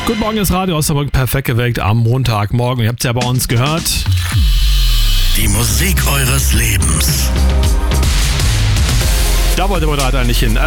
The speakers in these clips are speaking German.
Guten Morgen, ist Radio Osnabrück perfekt geweckt am Montagmorgen. Ihr habt es ja bei uns gehört. Die Musik eures Lebens. Da wollte Moderator eigentlich hin.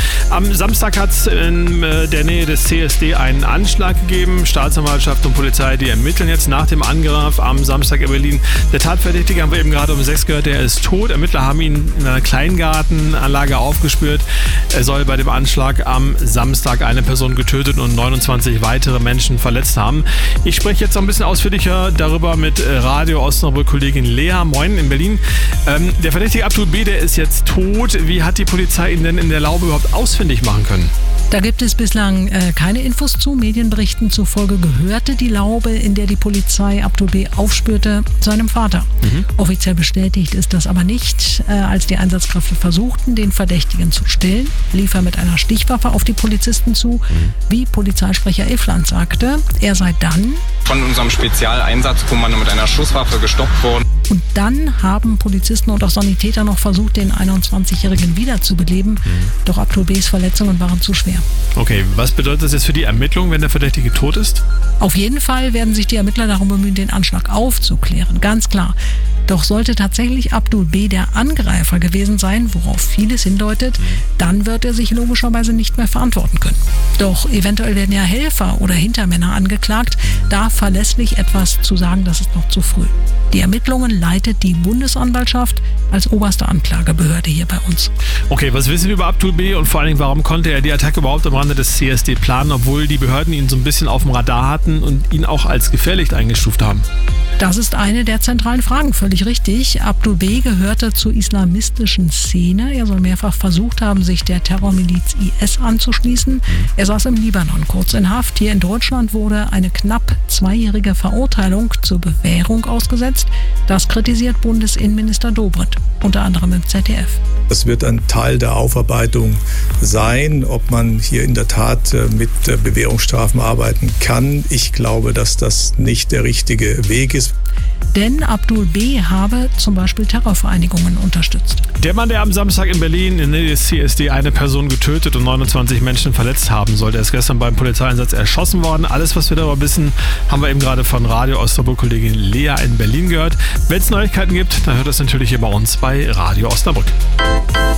Am Samstag hat es in der Nähe des CSD einen Anschlag gegeben. Staatsanwaltschaft und Polizei, die ermitteln jetzt nach dem Angriff am Samstag in Berlin. Der Tatverdächtige, haben wir eben gerade um 6 gehört, der ist tot. Ermittler haben ihn in einer Kleingartenanlage aufgespürt. Er soll bei dem Anschlag am Samstag eine Person getötet und 29 weitere Menschen verletzt haben. Ich spreche jetzt noch ein bisschen ausführlicher darüber mit Radio Osnabrück-Kollegin Lea. Moin in Berlin. Der Verdächtige Abdul B., der ist jetzt tot. Wie hat die Polizei ihn denn in der Laube überhaupt ausfindig machen können? Da gibt es bislang keine Infos zu. Medienberichten zufolge gehörte die Laube, in der die Polizei Abdul B. aufspürte, seinem Vater. Offiziell bestätigt ist das aber nicht. Als die Einsatzkräfte versuchten, den Verdächtigen zu stellen, lief er mit einer Stichwaffe auf die Polizisten zu. Wie Polizeisprecher Evland sagte, er sei dann von unserem Spezialeinsatzkommando mit einer Schusswaffe gestoppt worden. Und dann haben Polizisten und auch Sanitäter noch versucht, den 21-Jährigen wiederzubeleben. Doch Abdul B.'s Verletzungen waren zu schwer. Okay, was bedeutet das jetzt für die Ermittlung, wenn der Verdächtige tot ist? Auf jeden Fall werden sich die Ermittler darum bemühen, den Anschlag aufzuklären. Ganz klar. Doch sollte tatsächlich Abdul B. der Angreifer gewesen sein, worauf vieles hindeutet, dann wird er sich logischerweise nicht mehr verantworten können. Doch eventuell werden ja Helfer oder Hintermänner angeklagt. Da verlässlich etwas zu sagen, das ist noch zu früh. Die Ermittlungen leitet die Bundesanwaltschaft als oberste Anklagebehörde hier bei uns. Okay, was wissen wir über Abdul B. und vor allen Dingen, warum konnte er die Attacke überhaupt am Rande des CSD planen, obwohl die Behörden ihn so ein bisschen auf dem Radar hatten und ihn auch als gefährlich eingestuft haben? Das ist eine der zentralen Fragen, völlig richtig. Abdul B. gehörte zur islamistischen Szene. Er soll mehrfach versucht haben, sich der Terrormiliz IS anzuschließen. Er saß im Libanon kurz in Haft. Hier in Deutschland wurde eine knapp 2-jährige Verurteilung zur Bewährung ausgesetzt. Das kritisiert Bundesinnenminister Dobrindt, unter anderem im ZDF. Das wird ein Teil der Aufarbeitung sein, ob man hier in der Tat mit Bewährungsstrafen arbeiten kann. Ich glaube, dass das nicht der richtige Weg ist. Denn Abdul B. habe zum Beispiel Terrorvereinigungen unterstützt. Der Mann, der am Samstag in Berlin in der Nähe des CSD eine Person getötet und 29 Menschen verletzt haben soll, der ist gestern beim Polizeieinsatz erschossen worden. Alles, was wir darüber wissen, haben wir eben gerade von Radio Osnabrück-Kollegin Lea in Berlin gehört. Wenn es Neuigkeiten gibt, dann hört das natürlich hier bei uns bei Radio Osnabrück.